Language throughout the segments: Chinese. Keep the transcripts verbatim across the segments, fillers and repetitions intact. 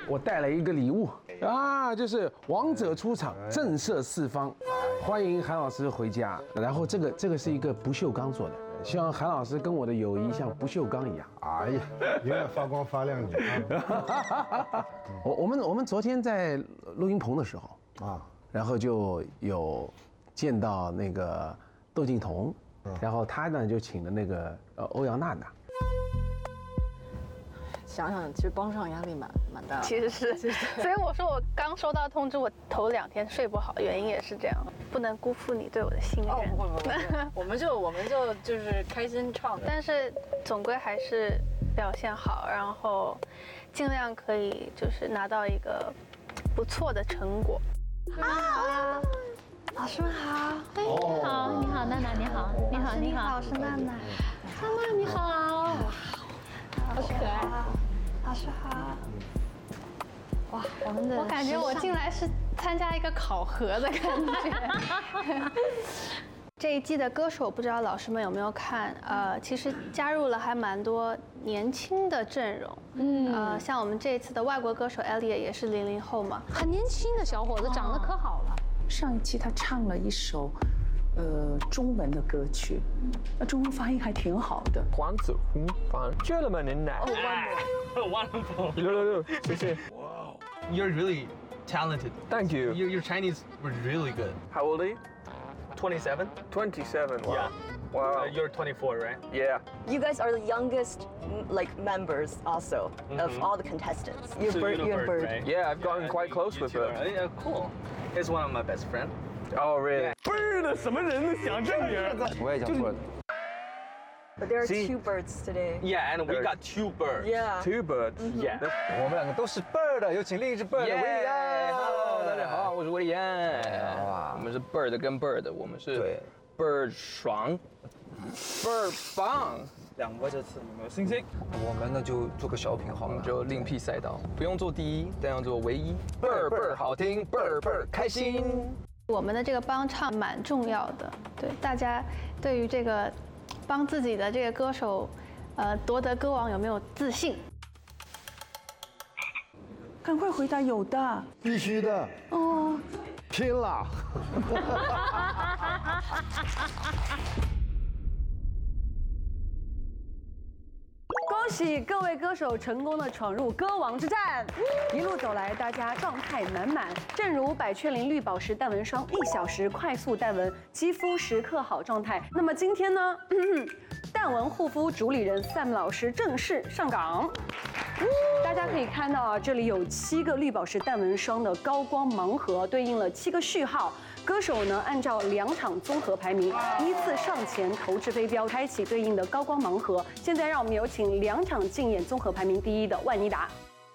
我带来一个礼物啊，就是王者出场，震慑四方，欢迎韩老师回家。然后这个这个是一个不锈钢做的，希望韩老师跟我的友谊像不锈钢一样。 哎呀，永远发光发亮你啊！ 我我们我们昨天在录音棚的时候啊，然后就有见到那个窦靖童，然后他呢就请了那个呃欧阳娜娜。 想想，其实帮上压力蛮蛮大的。 其实是，所以我说我刚收到通知，我头两天睡不好，原因也是这样，不能辜负你对我的信任。 哦，不不不不，我们就我们就就是开心唱的， 但是总归还是表现好，然后尽量可以就是拿到一个不错的成果。 啊，老师们好， 你好，你好，娜娜你好，你好你好， 我是娜娜， 娜娜你好，好可爱。 老师好。哇，我们的我感觉我进来是参加一个考核的感觉。这一季的歌手，不知道老师们有没有看？呃，其实加入了还蛮多年轻的阵容。嗯，呃，像我们这一次的外国歌手 Elliot 也是零零后嘛， 很年轻的小伙子，长得可好了。 上一期他唱了一首，呃，中文的歌曲，那中文发音还挺好的。 黄子弘凡 ，Gentleman in that。 Oh, wonderful. No, no, no. 谢谢。 Wow. You're really talented. Thank you. Your, your Chinese was really good. How old are you? twenty-seven? twenty-seven. Wow. Yeah. Wow. Uh, you're twenty-four, right? Yeah. You guys are the youngest, like, members also of all the contestants. You're So Bird, you know you're Bird, Bird. right? Yeah, I've gotten I quite think close you with two her. are- Yeah, cool. He's one of my best friends. Oh, really? 倍儿的什么人想这名？ 我也讲错了。 But there are See? two birds today. Yeah, and we got two birds. Yeah. Two birds. Yeah. 我们两个都是 bird，有请另一只 bird 的维里安。 Hello，大家好，我是维里安。 哇我们是 bird 跟 bird， 我们是对 bird 爽，bird 棒。 两个这次有没有信心？ 我们呢就做个小品好了我们。就另辟赛道，不用做第一，但要做唯一。倍儿倍儿好听，倍儿倍儿开心。 我们的这个帮唱蛮重要的，对大家对于这个帮自己的这个歌手，呃，夺得歌王有没有自信？ 赶快回答，有的。 必须的， 哦， 拼了！ 恭喜各位歌手成功的闯入歌王之战，一路走来，大家状态满满。正如百雀羚绿宝石淡纹霜，一小时快速淡纹，肌肤时刻好状态。那么今天呢，淡纹护肤主理人 Sam 老师正式上岗。大家可以看到啊，这里有七个绿宝石淡纹霜的高光盲盒，对应了七个序号。歌手呢，按照两场综合排名，依次上前投掷飞镖，开启对应的高光盲盒。现在让我们有请两场竞演综合排名第一的万妮达，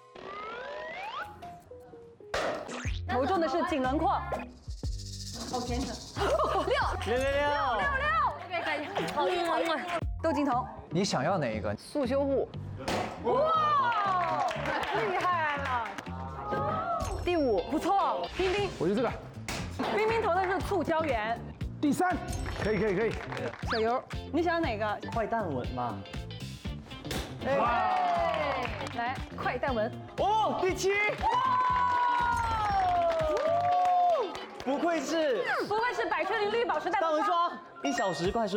投中的是颈轮廓。哦，天哪！六六六六六六，这边看一下，好运好运。窦靖童， 你想要哪一个？ 速修护。哇，厉害了！第五，不错。冰冰， 我就这个。 冰冰投的是醋椒盐。 第三，可以可以可以。 小游，你想要哪个？ 快淡稳嘛。 哇！来，快淡纹。 哦，第七。不愧是不愧是百雀羚绿宝石淡纹霜， 一小时快速。